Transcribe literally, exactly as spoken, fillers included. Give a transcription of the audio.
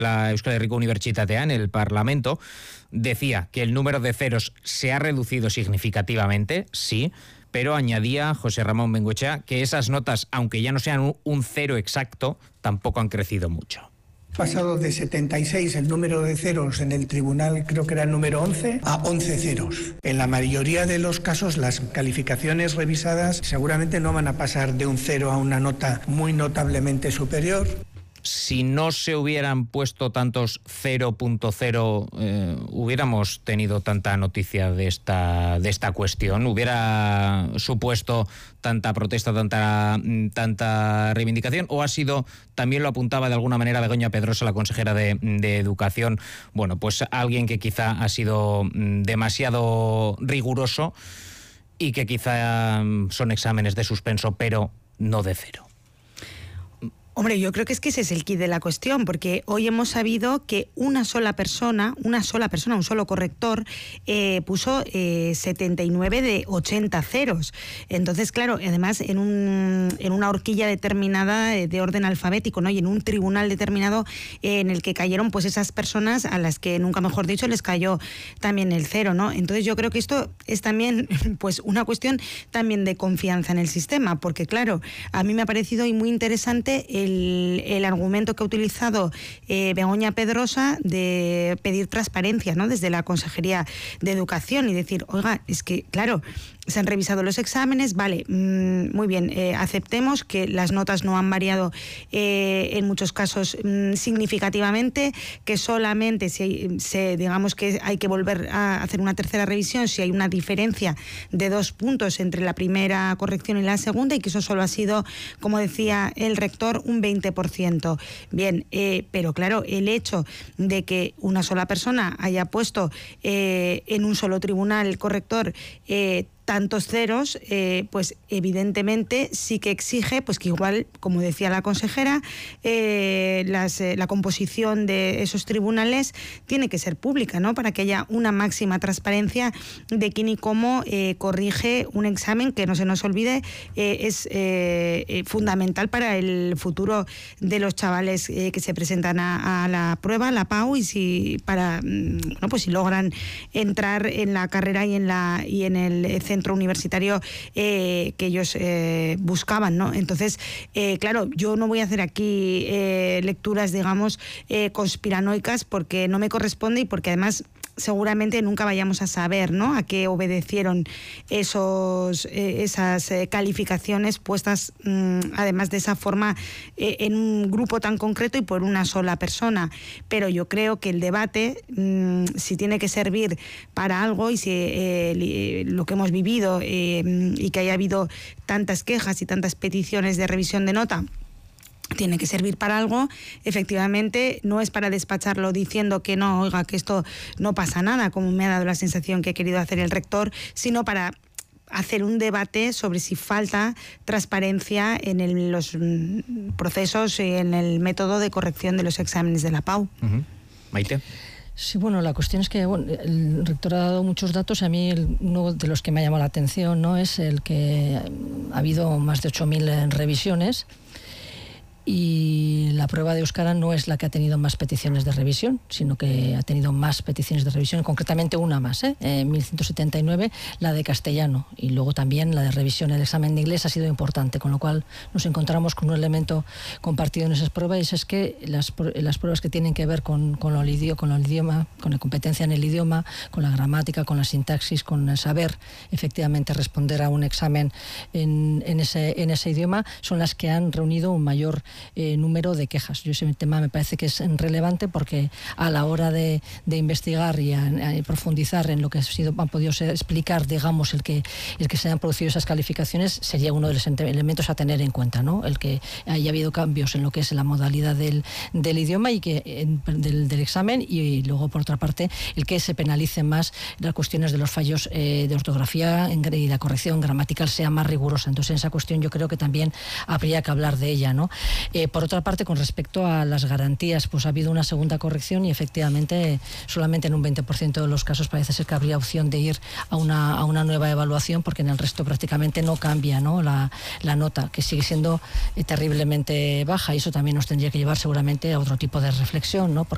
la Euskal Herriko Unibertsitatea, en el Parlamento, decía que el número de ceros se ha reducido significativamente, sí, pero añadía José Ramón Bengoechea que esas notas, aunque ya no sean un cero exacto, tampoco han crecido mucho. Pasado de setenta y seis el número de ceros en el tribunal, creo que era el número once, a once ceros. En la mayoría de los casos las calificaciones revisadas seguramente no van a pasar de un cero a una nota muy notablemente superior. Si no se hubieran puesto tantos cero punto cero, eh, hubiéramos tenido tanta noticia de esta, de esta cuestión, hubiera supuesto tanta protesta, tanta, tanta reivindicación, o ha sido, también lo apuntaba de alguna manera Begoña Pedrosa, la consejera de, de Educación, bueno, pues alguien que quizá ha sido demasiado riguroso y que quizá son exámenes de suspenso, pero no de cero. Hombre, yo creo que es que ese es el quid de la cuestión, porque hoy hemos sabido que una sola persona, una sola persona, un solo corrector, eh, puso eh, setenta y nueve de ochenta ceros. Entonces, claro, además en, un, en una horquilla determinada de orden alfabético, ¿no? Y en un tribunal determinado eh, en el que cayeron pues esas personas a las que, nunca mejor dicho, les cayó también el cero, ¿no? Entonces yo creo que esto es también pues una cuestión también de confianza en el sistema, porque claro, a mí me ha parecido muy interesante El, el argumento que ha utilizado eh, Begoña Pedrosa de pedir transparencia, ¿no? Desde la Consejería de Educación y decir, oiga, es que, claro, se han revisado los exámenes, vale, mmm, muy bien, eh, aceptemos que las notas no han variado eh, en muchos casos mmm, significativamente, que solamente si hay, se, digamos que hay que volver a hacer una tercera revisión si hay una diferencia de dos puntos entre la primera corrección y la segunda, y que eso solo ha sido, como decía el rector, un veinte por ciento. Bien, eh, pero claro, el hecho de que una sola persona haya puesto eh, en un solo tribunal corrector eh, tantos ceros, eh, pues evidentemente sí que exige, pues que igual, como decía la consejera, eh, las, eh, la composición de esos tribunales tiene que ser pública, ¿no? Para que haya una máxima transparencia de quién y cómo eh, corrige un examen que, no se nos olvide, eh, es eh, eh, fundamental para el futuro de los chavales eh, que se presentan a, a la prueba, la P A U, y si para, bueno, pues si logran entrar en la carrera y en la y en el centro universitario eh, que ellos eh, buscaban, ¿no? Entonces, eh, claro, yo no voy a hacer aquí eh, lecturas, digamos, eh, conspiranoicas, porque no me corresponde y porque además seguramente nunca vayamos a saber, ¿no?, a qué obedecieron esos, eh, esas eh, calificaciones puestas, mmm, además de esa forma, eh, en un grupo tan concreto y por una sola persona. Pero yo creo que el debate, mmm, si tiene que servir para algo, y si eh, lo que hemos vivido eh, y que haya habido tantas quejas y tantas peticiones de revisión de nota, tiene que servir para algo, efectivamente, no es para despacharlo diciendo que no, oiga, que esto no pasa nada, como me ha dado la sensación que ha querido hacer el rector, sino para hacer un debate sobre si falta transparencia en el, los procesos y en el método de corrección de los exámenes de la P A U. Uh-huh. Maite. Sí, bueno, la cuestión es que bueno, el rector ha dado muchos datos. A mí el, uno de los que me ha llamado la atención, ¿no?, es el que ha habido más de ocho mil revisiones. Y la prueba de euskara no es la que ha tenido más peticiones de revisión, sino que ha tenido más peticiones de revisión, concretamente una más, ¿eh? Eh, mil ciento setenta y nueve, la de castellano, y luego también la de revisión. El examen de inglés ha sido importante, con lo cual nos encontramos con un elemento compartido en esas pruebas, y es que las, las pruebas que tienen que ver con, con, el idioma, con el idioma, con la competencia en el idioma, con la gramática, con la sintaxis, con el saber efectivamente responder a un examen en, en, ese, en ese idioma, son las que han reunido un mayor Eh, número de quejas. Yo ese tema me parece que es relevante, porque a la hora de, de investigar y a, a profundizar en lo que ha sido, han podido ser, explicar, digamos, el que el que se han producido esas calificaciones, sería uno de los elementos a tener en cuenta, ¿no? El que haya habido cambios en lo que es la modalidad del, del idioma y que en, del, del examen, y, y luego, por otra parte, el que se penalicen más las cuestiones de los fallos eh, de ortografía en, y la corrección gramatical sea más rigurosa. Entonces, en esa cuestión yo creo que también habría que hablar de ella, ¿no? Eh, por otra parte, con respecto a las garantías, pues ha habido una segunda corrección y efectivamente solamente en un veinte por ciento de los casos parece ser que habría opción de ir a una, a una nueva evaluación, porque en el resto prácticamente no cambia, ¿no?, la, la nota, que sigue siendo eh, terriblemente baja, y eso también nos tendría que llevar seguramente a otro tipo de reflexión, ¿no?, porque